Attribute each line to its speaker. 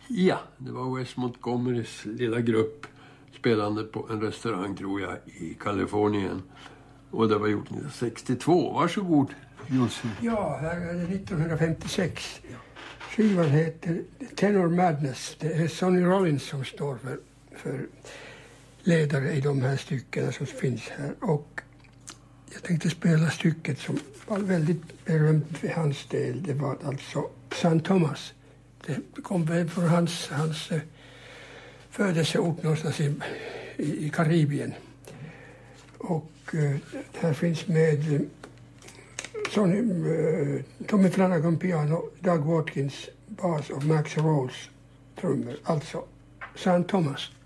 Speaker 1: Ja, det var Wes Montgomerys lilla grupp spelande på en restaurang, tror jag, i Kalifornien. Och det var gjort 1962. Varsågod, Josef.
Speaker 2: Ja, här är det 1956. Skivan heter Tenor Madness. Det är Sonny Rollins som står för ledare i de här styckena som finns här. Och jag tänkte spela stycket som var väldigt berömt för hans del. Det var alltså St. Thomas. Det kom väl från hans födelseort någonstans i Karibien. Och här finns med Tommy Flanagan piano, Doug Watkins bas och Max Rolls trummor. Alltså St. Thomas.